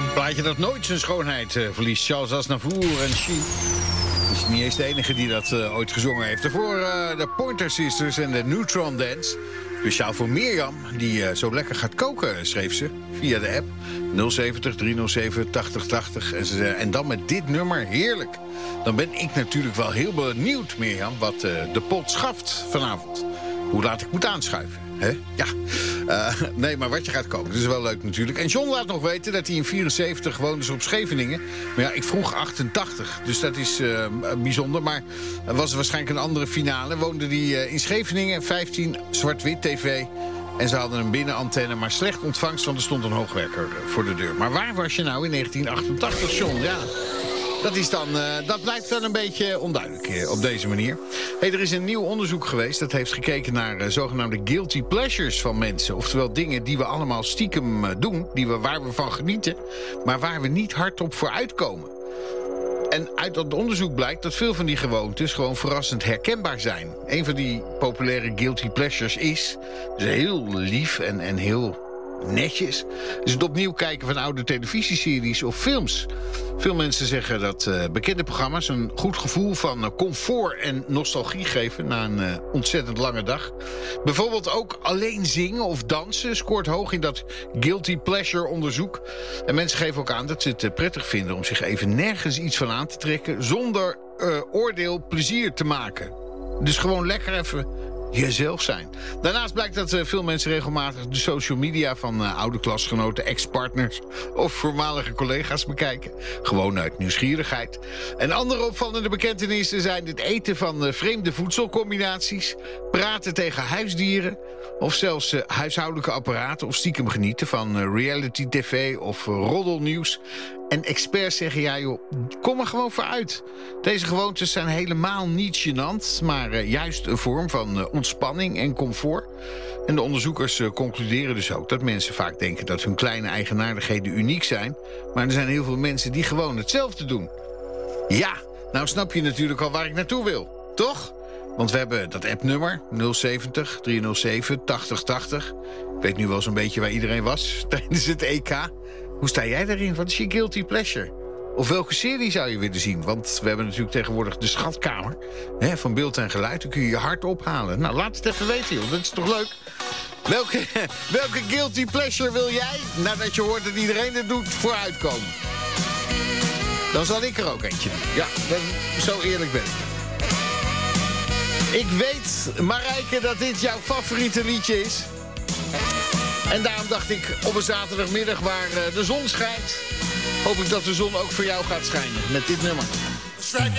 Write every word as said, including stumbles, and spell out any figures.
Een plaatje dat nooit zijn schoonheid uh, verliest. Charles Aznavour en She. Is niet eens de enige die dat uh, ooit gezongen heeft. Daarvoor uh, de Pointer Sisters en de Neutron Dance. Speciaal voor Mirjam, die uh, zo lekker gaat koken, schreef ze. Via de app nul zeventig, driehonderdzeven, tachtig tachtig. En, ze zei, en dan met dit nummer, heerlijk. Dan ben ik natuurlijk wel heel benieuwd, Mirjam, wat uh, de pot schaft vanavond. Hoe laat ik moet aanschuiven. Hè? Ja, uh, nee, maar wat je gaat koken, dat is wel leuk natuurlijk. En John laat nog weten dat hij in vierenzeventig woonde dus op Scheveningen. Maar ja, ik vroeg achtentachtig, dus dat is uh, bijzonder. Maar er was waarschijnlijk een andere finale. Woonde hij uh, in Scheveningen, vijftien, zwart-wit tv. En ze hadden een binnenantenne, maar slecht ontvangst, want er stond een hoogwerker voor de deur. Maar waar was je nou in negentien achtentachtig, John? Ja... Dat, is dan, uh, dat blijft dan een beetje onduidelijk uh, op deze manier. Hey, er is een nieuw onderzoek geweest dat heeft gekeken naar uh, zogenaamde guilty pleasures van mensen. Oftewel dingen die we allemaal stiekem uh, doen, die we, waar we van genieten, maar waar we niet hardop voor uitkomen. En uit dat onderzoek blijkt dat veel van die gewoontes gewoon verrassend herkenbaar zijn. Een van die populaire guilty pleasures is, dus heel lief en, en heel... netjes, is het opnieuw kijken van oude televisieseries of films. Veel mensen zeggen dat uh, bekende programma's een goed gevoel van uh, comfort en nostalgie geven na een uh, ontzettend lange dag. Bijvoorbeeld ook alleen zingen of dansen scoort hoog in dat guilty pleasure onderzoek. En mensen geven ook aan dat ze het uh, prettig vinden om zich even nergens iets van aan te trekken zonder uh, oordeel plezier te maken. Dus gewoon lekker even jezelf zijn. Daarnaast blijkt dat uh, veel mensen regelmatig de social media van uh, oude klasgenoten, ex-partners of voormalige collega's bekijken. Gewoon uit nieuwsgierigheid. En andere opvallende bekentenissen zijn het eten van uh, vreemde voedselcombinaties, praten tegen huisdieren of zelfs uh, huishoudelijke apparaten of stiekem genieten van uh, reality tv of uh, roddelnieuws. En experts zeggen, ja joh, kom er gewoon voor uit. Deze gewoontes zijn helemaal niet gênant, maar uh, juist een vorm van uh, ontspanning en comfort. En de onderzoekers uh, concluderen dus ook dat mensen vaak denken dat hun kleine eigenaardigheden uniek zijn. Maar er zijn heel veel mensen die gewoon hetzelfde doen. Ja, nou snap je natuurlijk al waar ik naartoe wil, toch? Want we hebben dat appnummer nul zeventig, driehonderdzeven, tachtig tachtig. Ik weet nu wel zo'n beetje waar iedereen was tijdens het E K. Hoe sta jij daarin? Wat is je guilty pleasure? Of welke serie zou je willen zien? Want we hebben natuurlijk tegenwoordig de schatkamer, hè, van beeld en geluid. Dan kun je je hart ophalen. Nou, laat het even weten, joh. Dat is toch leuk? Welke, welke guilty pleasure wil jij, nadat je hoort dat iedereen het doet, vooruitkomen? Dan zal ik er ook eentje doen. Ja, zo eerlijk ben ik. Ik weet, Marijke, dat dit jouw favoriete liedje is. En daarom dacht ik, op een zaterdagmiddag waar uh, de zon schijnt, hoop ik dat de zon ook voor jou gaat schijnen met dit nummer. Striking